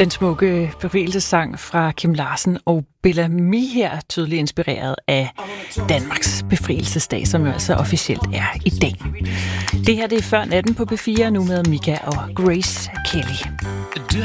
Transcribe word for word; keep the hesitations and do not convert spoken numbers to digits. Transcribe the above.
Den smukke befrielsessang fra Kim Larsen og Bellamy her, tydeligt inspireret af Danmarks befrielsesdag, som jo altså officielt er i dag. Det her det er Før natten på P fire, nu med Mika og Grace Kelly.